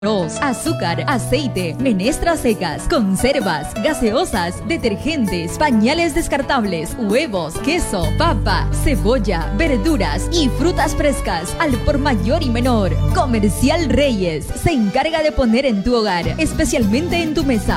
Arroz, azúcar, aceite, menestras secas, conservas, gaseosas, detergentes, pañales descartables, huevos, queso, papa, cebolla, verduras y frutas frescas al por mayor y menor. Comercial Reyes se encarga de poner en tu hogar, especialmente en tu mesa,